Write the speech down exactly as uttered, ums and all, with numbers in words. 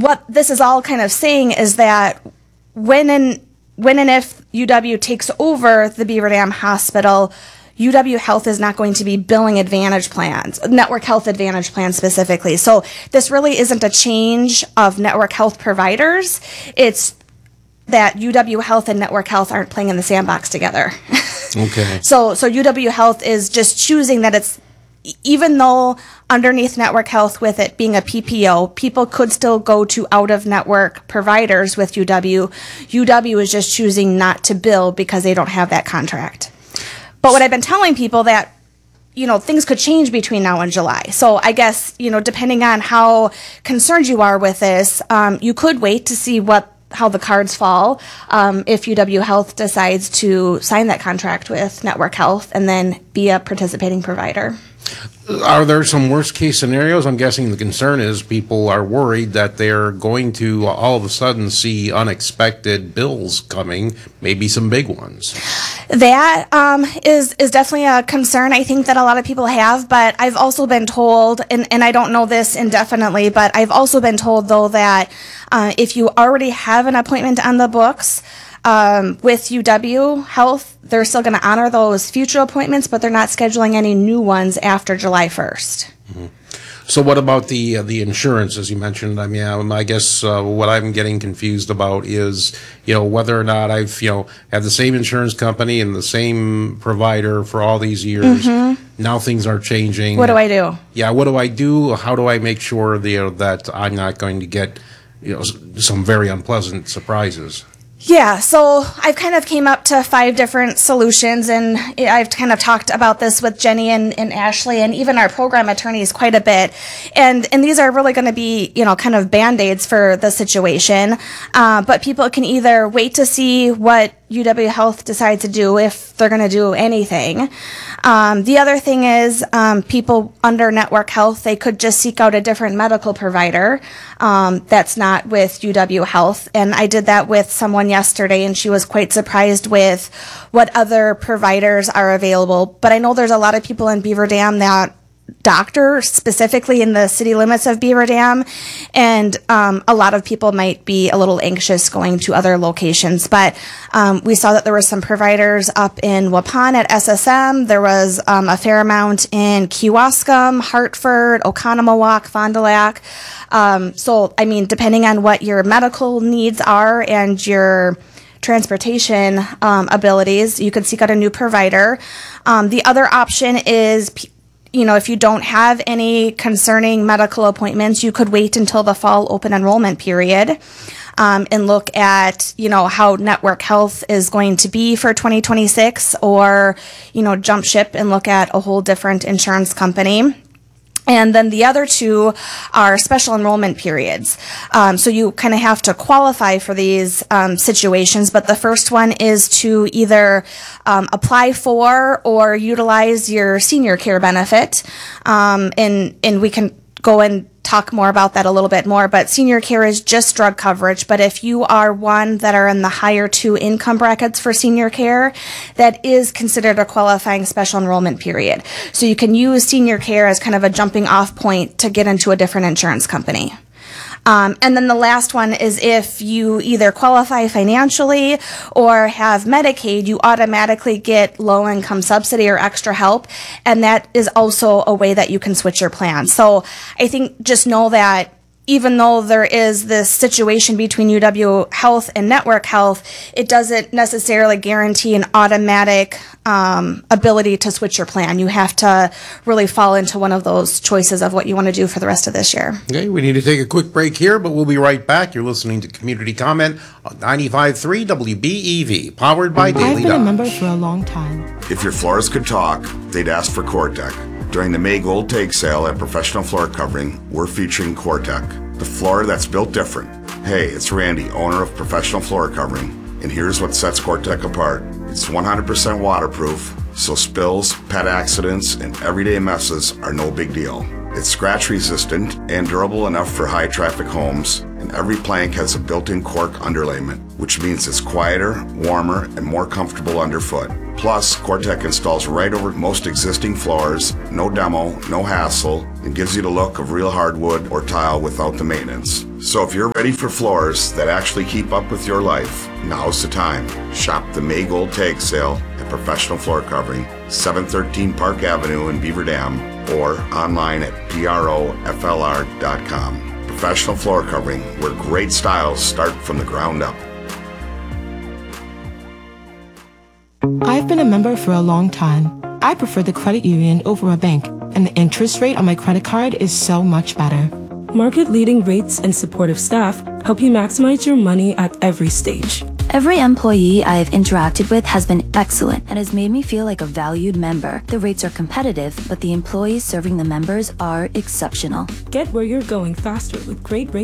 what this is all kind of saying is that when and when and if U W takes over the Beaver Dam Hospital, U W Health is not going to be billing Advantage plans, Network Health Advantage plans specifically. So this really isn't a change of Network Health providers. It's that U W Health and Network Health aren't playing in the sandbox together. Okay. So so U W Health is just choosing that it's, even though underneath Network Health, with it being a P P O, people could still go to out-of-network providers with U W. U W is just choosing not to bill because they don't have that contract. But what I've been telling people that, you know, things could change between now and July. So I guess, you know, depending on how concerned you are with this, um, you could wait to see what how the cards fall um, if U W Health decides to sign that contract with Network Health and then be a participating provider. Are there some worst case scenarios? I'm guessing the concern is people are worried that they're going to all of a sudden see unexpected bills coming, maybe some big ones. That um, is is definitely a concern I think that a lot of people have, but I've also been told, and, and I don't know this indefinitely, but I've also been told, though, that uh, if you already have an appointment on the books um, with U W Health, they're still going to honor those future appointments, but they're not scheduling any new ones after July first. Mm-hmm. So what about the uh, the insurance, as you mentioned? I mean, um, I guess uh, what I'm getting confused about is, you know, whether or not I've, you know, had the same insurance company and the same provider for all these years. Mm-hmm. Now things are changing. What do I do? Yeah, what do I do? How do I make sure the, you know, that I'm not going to get, you know, some very unpleasant surprises? Yeah, so I've kind of came up to five different solutions, and I've kind of talked about this with Jenny and, and Ashley and even our program attorneys quite a bit. And and these are really going to be, you know, kind of Band-Aids for the situation. Uh, but people can either wait to see what U W Health decides to do, if they're going to do anything. Um, the other thing is um, people under Network Health, they could just seek out a different medical provider um, that's not with U W Health. And I did that with someone yesterday, and she was quite surprised with what other providers are available. But I know there's a lot of people in Beaver Dam that doctor specifically in the city limits of Beaver Dam, and um, a lot of people might be a little anxious going to other locations. But um, we saw that there were some providers up in Waupun at S S M. There was um, a fair amount in Kewaskum, Hartford, Oconomowoc, Fond du Lac. Um, so, I mean, depending on what your medical needs are and your transportation um, abilities, you could seek out a new provider. Um, the other option is p- You know, if you don't have any concerning medical appointments, you could wait until the fall open enrollment period um, and look at, you know, how Network Health is going to be for twenty twenty-six, or, you know, jump ship and look at a whole different insurance company. And then the other two are special enrollment periods. Um, so you kind of have to qualify for these um, situations, but the first one is to either um, apply for or utilize your senior care benefit. Um, and, and we can go and talk more about that a little bit more, but senior care is just drug coverage. But if you are one that are in the higher two income brackets for senior care, that is considered a qualifying special enrollment period. So you can use senior care as kind of a jumping off point to get into a different insurance company. Um, and then the last one is if you either qualify financially or have Medicaid, you automatically get low-income subsidy or extra help, and that is also a way that you can switch your plan. So I think just know that even though there is this situation between U W Health and Network Health, it doesn't necessarily guarantee an automatic um, ability to switch your plan. You have to really fall into one of those choices of what you want to do for the rest of this year. Okay, we need to take a quick break here, but we'll be right back. You're listening to Community Comment on ninety-five point three W B E V, powered by Daily I've been Dodge. a member for a long time. If your floors could talk, they'd ask for CoreTech. During the May Gold Take sale at Professional Floor Covering, we're featuring CoreTech, the floor that's built different. Hey, it's Randy, owner of Professional Floor Covering, and here's what sets CoreTech apart. It's one hundred percent waterproof, so spills, pet accidents, and everyday messes are no big deal. It's scratch resistant and durable enough for high traffic homes, and every plank has a built-in cork underlayment, which means it's quieter, warmer, and more comfortable underfoot. Plus, CoreTech installs right over most existing floors, no demo, no hassle, and gives you the look of real hardwood or tile without the maintenance. So if you're ready for floors that actually keep up with your life, now's the time. Shop the May Gold Tag Sale at Professional Floor Covering, seven thirteen Park Avenue in Beaver Dam, or online at proflr dot com. Professional Floor Covering, where great styles start from the ground up. I've been a member for a long time. I prefer the credit union over a bank, and the interest rate on my credit card is so much better. Market-leading rates and supportive staff help you maximize your money at every stage. Every employee I have interacted with has been excellent and has made me feel like a valued member. The rates are competitive, but the employees serving the members are exceptional. Get where you're going faster with great rates.